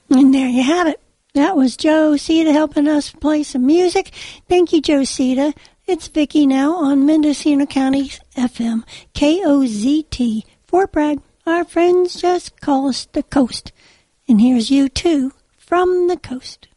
And there you have it. That was Joe Sita helping us play some music. Thank you, Joe Sita. It's Vicki now on Mendocino County's FM, KOZT. Fort Bragg, our friends just call us the coast. And here's you too from the coast.